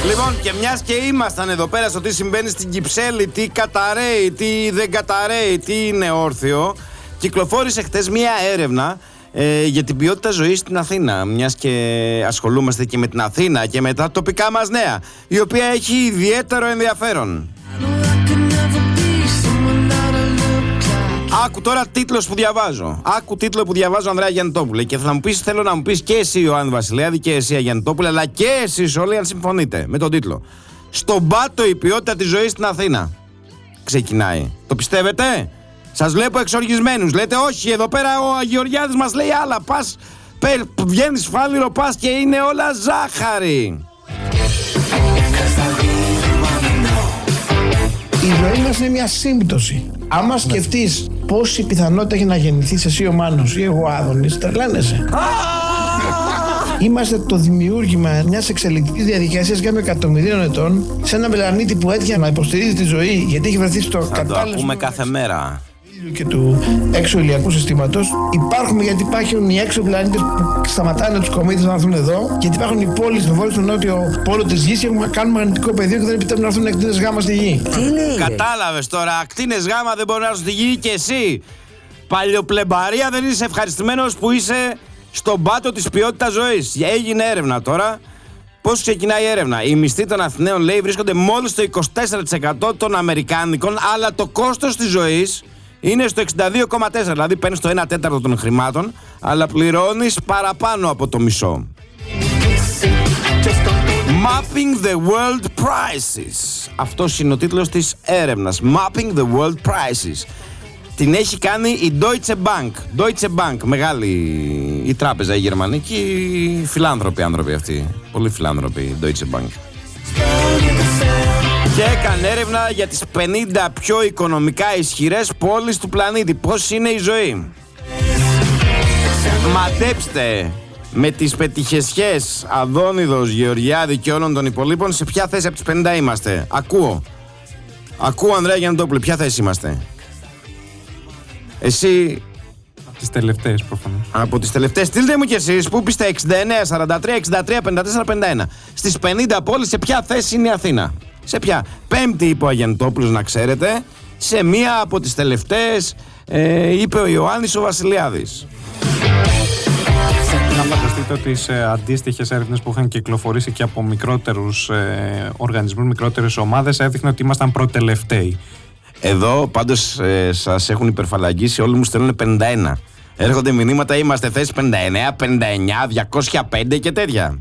Λοιπόν, και μιας και ήμασταν εδώ πέρα στο τι συμβαίνει στην Κυψέλη, τι καταραίει, τι δεν καταραίει, τι είναι όρθιο, κυκλοφόρησε χτες μια έρευνα για την ποιότητα ζωής στην Αθήνα. Μιας και ασχολούμαστε και με την Αθήνα και με τα τοπικά μας νέα, η οποία έχει ιδιαίτερο ενδιαφέρον. Άκου τώρα τίτλος που διαβάζω. Άκου τίτλο που διαβάζω, Ανδρέα Γιαννητόπουλε. Και θέλω να μου πεις και εσύ, Ιωάννη Βασιλιάδη, και εσύ, Γιαννητόπουλε, αλλά και εσείς όλοι, αν συμφωνείτε με τον τίτλο. Στον πάτο η ποιότητα της ζωής στην Αθήνα. Ξεκινάει. Το πιστεύετε? Σας βλέπω εξοργισμένους. Λέτε όχι, εδώ πέρα ο Γεωργιάδης μας λέει άλλα. Πας, βγαίνεις Φάληρο, πας και είναι όλα ζάχαρη. Η ζωή μας είναι μια σύμπτωση. Άμα σκεφτείς πόση πιθανότητα έχει να γεννηθείς εσύ ο Μάνος ή εγώ ο Άδωνης, τρελαίνεσαι. Είμαστε το δημιούργημα μιας εξελικτικής διαδικασίας για εκατομμυρίων ετών σε ένα πλανήτη που έτυχε να υποστηρίζει τη ζωή γιατί έχει βρεθεί στο κατάλληλο. Το ακούμε κάθε μέρα. Και του έξω ηλιακού συστήματος. Υπάρχουμε γιατί υπάρχουν οι έξω πλανήτες που σταματάνε τους κομήτες να έρθουν εδώ, γιατί υπάρχουν οι πόλεις στο βόρειο, στο νότιο πόλο της γης και κάνουν μαγνητικό πεδίο και δεν επιτρέπουν να έρθουν ακτίνες γάμα στη γη. Κατάλαβες τώρα, ακτίνες γάμα δεν μπορούν να έρθουν στη γη και εσύ, παλιοπλεμπαρία, δεν είσαι ευχαριστημένος που είσαι στον πάτο της ποιότητας ζωής. Έγινε έρευνα τώρα. Πώς ξεκινάει η έρευνα? Οι μισθοί των Αθηναίων, λέει, βρίσκονται μόλις στο 24% των αμερικάνικων, αλλά το κόστος της ζωής είναι στο 62,4%, δηλαδή παίρνεις το 1/4 των χρημάτων, αλλά πληρώνεις παραπάνω από το μισό. Mapping the World Prices. Αυτός είναι ο τίτλος της έρευνας. Mapping the World Prices. Την έχει κάνει η Deutsche Bank. Deutsche Bank, μεγάλη η τράπεζα η γερμανική, φιλάνθρωποι άνθρωποι αυτοί. Πολύ φιλάνθρωποι η Deutsche Bank. Και έκανε έρευνα για τις 50 πιο οικονομικά ισχυρές πόλεις του πλανήτη. Πώς είναι η ζωή? Μαντέψτε, με τις πετυχεσιές Αδόνιδος, Γεωργιάδη και όλων των υπολείπων, σε ποια θέση από τις 50 είμαστε? Ακούω, Ανδρέα Γιαννητόπουλε, ποια θέση είμαστε? Εσύ? Από τις τελευταίες προφανώς. Από τις τελευταίες. Στείλτε μου κι εσείς που είστε 69, 43, 63, 54, 51. Στις 50 πόλεις σε ποια θέση είναι η Αθήνα? Σε ποια? Πέμπτη είπε ο Αγιαννητόπουλος, να ξέρετε. Σε μία από τις τελευταίες είπε ο Ιωάννης ο Βασιλιάδης. Να φανταστείτε ότι σε αντίστοιχες έρευνες που είχαν κυκλοφορήσει και από μικρότερους οργανισμούς, μικρότερες ομάδες, έδειχνε ότι ήμασταν προτελευταίοι. Εδώ πάντως σας έχουν υπερφαλαγγίσει, όλοι μου στέλνουν 51. Έρχονται μηνύματα, είμαστε θέση 59, 59, 205 και τέτοια.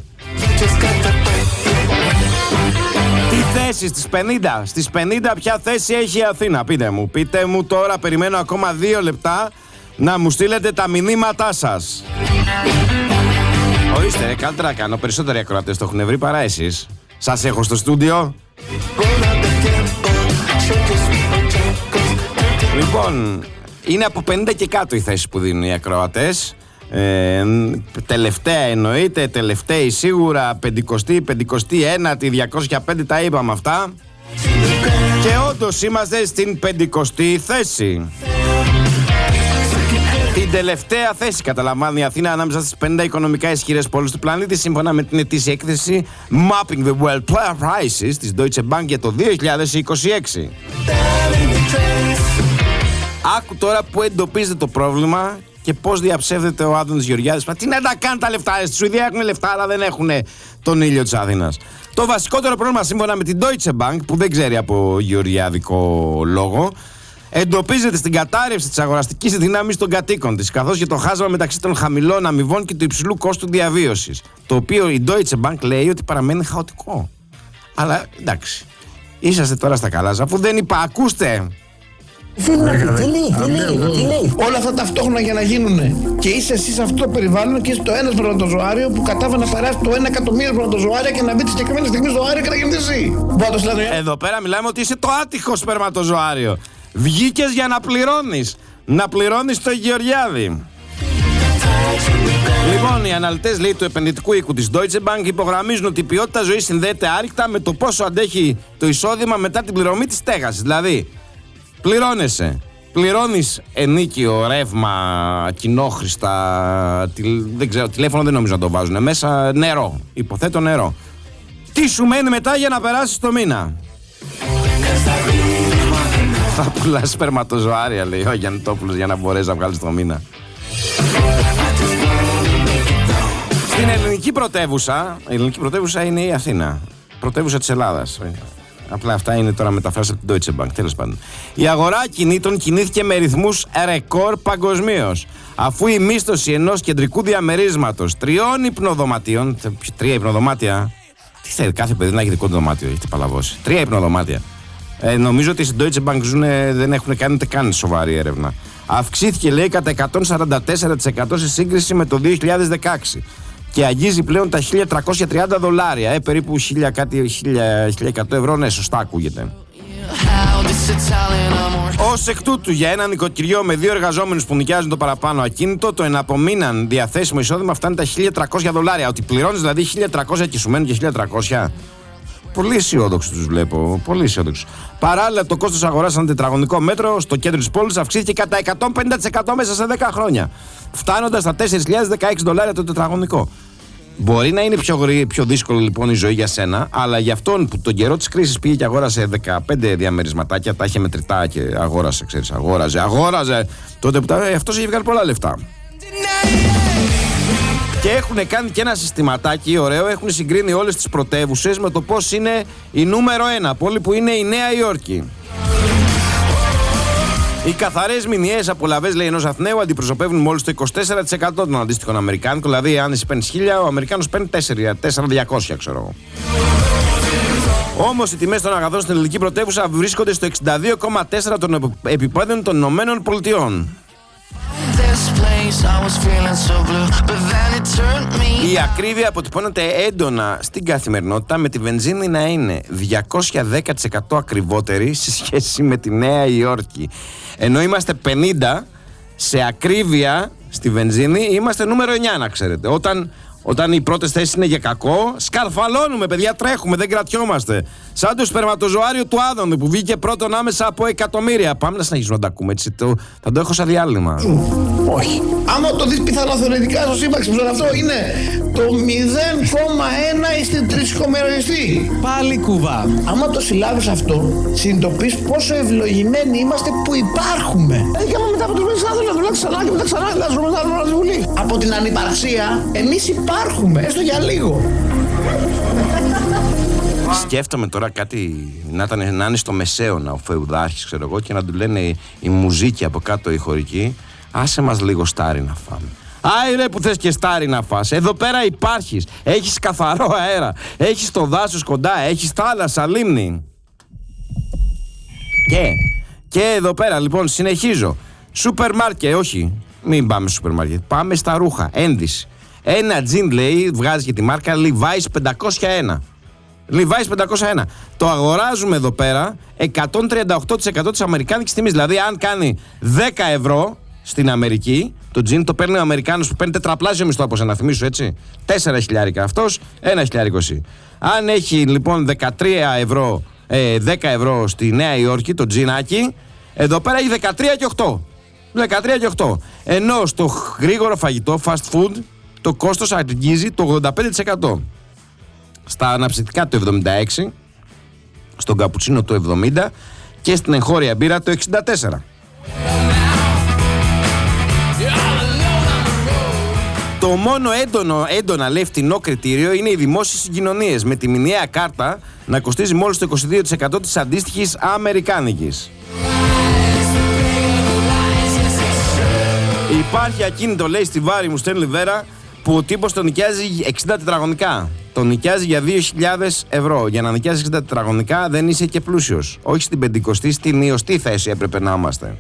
Τι θέση στις 50? Στις 50 ποια θέση έχει η Αθήνα? Πείτε μου τώρα, περιμένω ακόμα 2 λεπτά να μου στείλετε τα μηνύματά σας. Ορίστε ρε, καλύτερα κάνω, περισσότεροι ακροατές το έχουν βρει παρά εσείς. Σας έχω στο στούντιο. Λοιπόν, είναι από 50 και κάτω η θέση που δίνουν οι ακροατές. Τελευταία εννοείται, τελευταίοι σίγουρα, 50η, 51η, 205 τα είπαμε αυτά. Και όντως είμαστε στην 50η θέση. Την τελευταία θέση καταλαμβάνει η Αθήνα ανάμεσα στις 50 οικονομικά ισχυρές πόλεις του πλανήτη, σύμφωνα με την ετήσια έκθεση Mapping the World Prices της Deutsche Bank για το 2026. Άκου τώρα που εντοπίζεται το πρόβλημα και πώς διαψεύδεται ο Άδωνης Γεωργιάδης. Μα τι να τα κάνουν τα λεφτά? Στη Σουηδία έχουν λεφτά, αλλά δεν έχουν τον ήλιο της Αθήνας. Το βασικότερο πρόβλημα, σύμφωνα με την Deutsche Bank, που δεν ξέρει από γεωργιάδικο λόγο, εντοπίζεται στην κατάρρευση της αγοραστικής δύναμης των κατοίκων της, καθώς και το χάσμα μεταξύ των χαμηλών αμοιβών και του υψηλού κόστου διαβίωσης. Το οποίο η Deutsche Bank λέει ότι παραμένει χαοτικό. Αλλά εντάξει, είσαστε τώρα στα καλά σας, αφού δεν είπα, ακούστε. Τι λέει. Όλα αυτά ταυτόχρονα για να γίνουνε. Και είσαι εσύ σε αυτό το περιβάλλον και είσαι το ένα σπερματοζωάριο που κατάφερε να περάσει το 1 εκατομμύριο σπερματοζωάρια και να μπει τη συγκεκριμένη στιγμή στο αέριο και να γεννηθεί εσύ. Εδώ πέρα μιλάμε ότι είσαι το άτυχο σπερματοζωάριο. Βγήκες για να πληρώνεις. Να πληρώνεις το Γεωργιάδη. Λοιπόν, οι αναλυτές, λέει, του επενδυτικού οίκου της Deutsche Bank υπογραμμίζουν ότι η ποιότητα ζωής συνδέεται άρρηκτα με το πόσο αντέχει το εισόδημα μετά την πληρωμή της στέγασης. Δηλαδή, πληρώνεσαι. Πληρώνεις ενίκιο, ρεύμα, κοινόχρηστα, δεν ξέρω, τηλέφωνο δεν νομίζω να το βάζουν μέσα, νερό, υποθέτω νερό. Τι σου μένει μετά για να περάσεις το μήνα? Θα πουλάς σπερματοζωάρια, λέει ο Γιαννητόπουλος, για να μπορέσεις να βγάλεις το μήνα. Στην ελληνική πρωτεύουσα, η ελληνική πρωτεύουσα είναι η Αθήνα, πρωτεύουσα της Ελλάδας. Απλά αυτά είναι τώρα μεταφράσεις από την Deutsche Bank, τέλος πάντων. Η αγορά ακινήτων κινήθηκε με ρυθμούς ρεκόρ παγκοσμίως, αφού η μίσθωση ενός κεντρικού διαμερίσματος 3 υπνοδωματίων, 3 υπνοδωμάτια, τι θέλει κάθε παιδί να έχει δικό του δωμάτιο, έχετε παλαβώσει, 3 υπνοδωμάτια. Νομίζω ότι στην Deutsche Bank δεν έχουν κάνει ούτε καν σοβαρή έρευνα. Αυξήθηκε, λέει, κατά 144% σε σύγκριση με το 2016 και αγγίζει πλέον τα $1.330, περίπου 1.100 ευρώ, ναι, σωστά ακούγεται. Ως εκ τούτου, για ένα νοικοκυριό με 2 εργαζόμενους που νοικιάζουν το παραπάνω ακίνητο, το εναπομείναν διαθέσιμο εισόδημα φτάνει τα $1.300. Ότι πληρώνεις δηλαδή 1.300 και σου μένουν και 1.300. Πολύ αισιόδοξους τους βλέπω, πολύ αισιόδοξους. Παράλληλα, το κόστος αγοράς ένα τετραγωνικό μέτρο στο κέντρο της πόλης αυξήθηκε κατά 150% μέσα σε 10 χρόνια, φτάνοντας στα $4.016 το τετραγωνικό. Μπορεί να είναι πιο δύσκολη λοιπόν η ζωή για σένα, αλλά για αυτόν που τον καιρό της κρίσης πήγε και αγόρασε 15 διαμερισματάκια, τα είχε μετρητά και αγόρασε, ξέρεις, αγόραζε, τότε που αυτός είχε βγάλει πολλά λεφτά. Και έχουν κάνει και ένα συστηματάκι ωραίο, έχουν συγκρίνει όλες τις πρωτεύουσες με το πώς είναι η νούμερο 1 πόλη, που είναι η Νέα Υόρκη. Οι καθαρές μηνιαίες απολαβές, λέει, ενός Αθηναίου αντιπροσωπεύουν μόλις το 24% των αντίστοιχων Αμερικάνικων. Δηλαδή, αν εσύ παίρνεις 1.000, ο Αμερικάνος παίρνει 4.200, ξέρω εγώ. Όμως οι τιμές των αγαθών στην ελληνική πρωτεύουσα βρίσκονται στο 62,4% των επιπέδων των Ηνωμένων Πολιτειών. Η ακρίβεια αποτυπώνεται έντονα στην καθημερινότητα, με τη βενζίνη να είναι 210% ακριβότερη σε σχέση με τη Νέα Υόρκη. Ενώ είμαστε 50 σε ακρίβεια στη βενζίνη, είμαστε νούμερο 9, να ξέρετε. Όταν οι πρώτες θέσεις είναι για κακό, σκαρφαλώνουμε, παιδιά, τρέχουμε, δεν κρατιόμαστε. Σαν το σπερματοζωάριο του Άδωνη που βγήκε πρώτον άμεσα από εκατομμύρια. Πάμε να συνεχίσουμε να τα ακούμε, έτσι. Θα το έχω σαν διάλειμμα. Όχι. Άμα το δεις πιθανό θεωρητικά στο σύμπαξη που αυτό είναι το 0,1 στην 3,1. Πάλι κουβά. Άμα το συλλάβεις αυτό, συνειδητοποιείς πόσο ευλογημένοι είμαστε που υπάρχουμε. Και άμα μετά από τους μήνες άδελα δουλειά ξανά και μετά ξανά να στη Βουλή. Από την ανυπαρξία, εμείς υπάρχουμε, έστω για λίγο. Σκέφτομαι τώρα κάτι να είναι στο Μεσαίωνα ο Φεουδάρχης, ξέρω εγώ, και να του λένε η μουζίκη από κάτω, η χωρική, άσε μας λίγο στάρι να φάμε. Άι ρε που θες και στάρι να φας. Εδώ πέρα υπάρχεις. Έχεις καθαρό αέρα. Έχεις το δάσος κοντά. Έχεις θάλασσα, λίμνη. Και εδώ πέρα λοιπόν συνεχίζω. Σούπερ μάρκετ, όχι. Μην πάμε σούπερ μάρκετ. Πάμε στα ρούχα. Ένδυση. Ένα τζιν, λέει, βγάζει και τη μάρκα Levi's 501. Levi's 501. Το αγοράζουμε εδώ πέρα 138% της αμερικάνικης τιμής. Δηλαδή αν κάνει 10 ευρώ στην Αμερική, το τζιν το παίρνει ο Αμερικάνος που παίρνει τετραπλάσιο μισθό από σένα, θυμίσου, έτσι. 4 χιλιάρικα αυτός, 1 χιλιάρικο εσύ. Αν έχει λοιπόν 13 ευρώ, 10 ευρώ στη Νέα Υόρκη, το τζινάκι, εδώ πέρα έχει 13 και 8. 13 και 8. Ενώ στο γρήγορο φαγητό, fast food, το κόστος αγγίζει το 85%. Στα αναψυκτικά το 76%, στον καπουτσίνο το 70% και στην εγχώρια μπύρα το 64%. Το μόνο έντονα λέει φτηνό κριτήριο είναι οι δημόσιες συγκοινωνίες, με τη μηνιαία κάρτα να κοστίζει μόλις το 22% της αντίστοιχης αμερικάνικης. Υπάρχει ακίνητο, λέει, στη Βάρη μου, Στέν Λιβέρα, που ο τύπος το νοικιάζει 60 τετραγωνικά. Το νοικιάζει για 2.000 ευρώ. Για να νοικιάζει 60 τετραγωνικά δεν είσαι και πλούσιος. Όχι στην 50η, στην 20η θέση έπρεπε να είμαστε.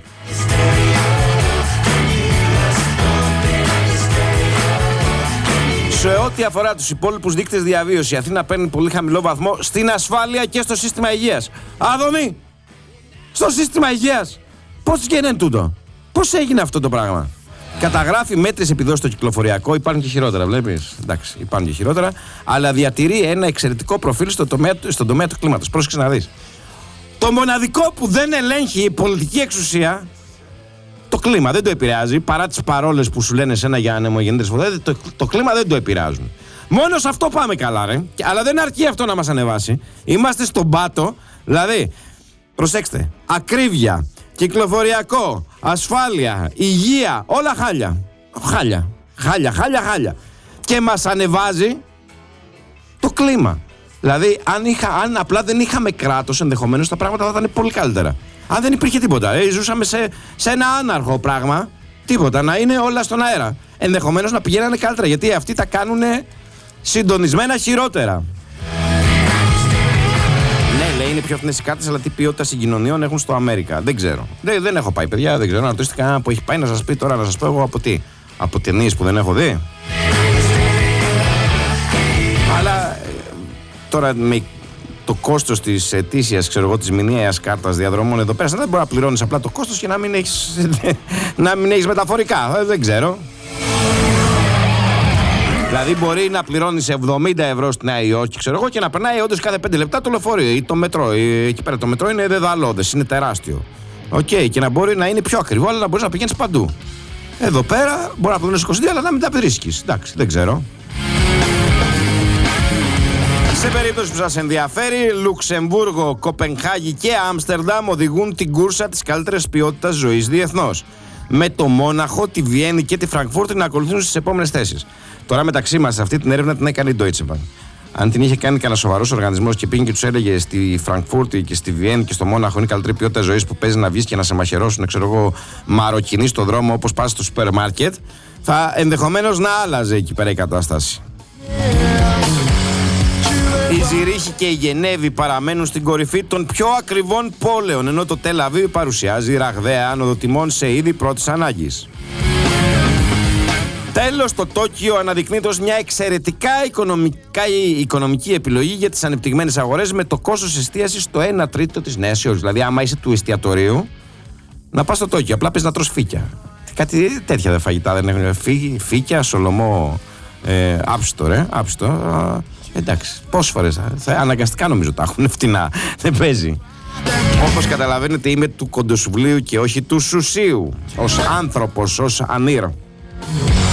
Σε ό,τι αφορά τους υπόλοιπους δείκτες διαβίωσης, η Αθήνα παίρνει πολύ χαμηλό βαθμό στην ασφάλεια και στο σύστημα υγείας. Άδωνη! Στο σύστημα υγείας! Πώς γίνεται τούτο? Πώς έγινε αυτό το πράγμα? Καταγράφει μέτρες επιδόσεις στο κυκλοφοριακό, υπάρχουν και χειρότερα, βλέπεις. Εντάξει, υπάρχουν και χειρότερα, αλλά διατηρεί ένα εξαιρετικό προφίλ στον τομέα του κλίματος. Πρόσεξε να δεις. Το μοναδικό που δεν ελέγχει η πολιτική εξουσία, το κλίμα δεν το επηρεάζει, παρά τις παρόλες που σου λένε σένα για ανεμογεννήτρες φωτές, το κλίμα δεν το επηρεάζουν. Μόνο σε αυτό πάμε καλά, ρε. Αλλά δεν αρκεί αυτό να μας ανεβάσει. Είμαστε στον πάτο, δηλαδή, προσέξτε, ακρίβεια, κυκλοφοριακό, ασφάλεια, υγεία, όλα χάλια. Χάλια. Και μας ανεβάζει το κλίμα. Δηλαδή, αν απλά δεν είχαμε κράτος, ενδεχομένως τα πράγματα θα ήταν πολύ καλύτερα. Αν δεν υπήρχε τίποτα, ζούσαμε σε ένα άναρχο πράγμα, τίποτα, να είναι όλα στον αέρα. Ενδεχομένως να πηγαίνανε καλύτερα, γιατί αυτοί τα κάνουν συντονισμένα χειρότερα. Ναι, λέει, είναι πιο φθηνές οι κάρτες, αλλά τι ποιότητα συγκοινωνιών έχουν στο Αμέρικα. Δεν ξέρω. Δεν έχω πάει, παιδιά, δεν ξέρω. Να ρωτήσετε κανένα που έχει πάει να σας πει τώρα, να σας πω εγώ από τι. Από ταινίες που δεν έχω δει. Αλλά τώρα με το κόστος της ετήσιας, ξέρω εγώ, της μηνιαίας κάρτας διαδρομών εδώ πέρα, δεν μπορεί να πληρώνεις απλά το κόστος και να μην έχεις μεταφορικά. Δεν ξέρω. Δηλαδή μπορεί να πληρώνεις 70 ευρώ στη Νέα Υόρκη, ξέρω εγώ, και να περνάει όντως κάθε 5 λεπτά το λεωφορείο ή το μετρό. Εκεί πέρα το μετρό είναι δεδαλώδες, είναι τεράστιο. Και να μπορεί να είναι πιο ακριβό, αλλά να μπορείς να πηγαίνεις παντού. Εδώ πέρα μπορεί να πληρώνεις 22, αλλά να μην τα βρίσκεις. Εντάξει, δεν ξέρω. Σε περίπτωση που σας ενδιαφέρει, Λουξεμβούργο, Κοπενχάγη και Άμστερνταμ οδηγούν την κούρσα της καλύτερης ποιότητας ζωής διεθνώς. Με το Μόναχο, τη Βιέννη και τη Φραγκφούρτη να ακολουθούν στις επόμενες θέσεις. Τώρα μεταξύ μας, αυτή την έρευνα την έκανε η Deutsche Bank. Αν την είχε κάνει κανένα σοβαρός οργανισμός και πήγαινε και τους έλεγε στη Φραγκφούρτη και στη Βιέννη και στο Μόναχο είναι η καλύτερη ποιότητα ζωής που παίζει να βγεις και να σε μαχαιρώσουν, ξέρω εγώ, μαροκινοί στον δρόμο όπως πας στο σούπερ μάρκετ, θα ενδεχομένως να άλλαζε εκεί πέρα η κατάσταση. Η Ζηρίχη και η Γενέβη παραμένουν στην κορυφή των πιο ακριβών πόλεων, ενώ το Τελ Αβίβ παρουσιάζει ραγδαία άνοδο τιμών σε είδη πρώτης ανάγκης. Τέλος, το Τόκιο αναδεικνύεται ως μια εξαιρετικά οικονομική επιλογή για τις ανεπτυγμένες αγορές, με το κόστος εστίασης στο 1 τρίτο της Νέας Υόρκης. Δηλαδή, άμα είσαι του εστιατορίου, να πας στο Τόκιο, απλά πες να τρως φύκια. Κάτι τέτοια δε φαγητά δεν έχουν. Φύκια, σολομό, άψτο, εντάξει, πόσες φορές αναγκαστικά νομίζω τα έχουν φτηνά. Δεν παίζει. Όπως καταλαβαίνετε, είμαι του κοντοσουβλίου και όχι του σουσίου. Ως άνθρωπος, ως ανήρο.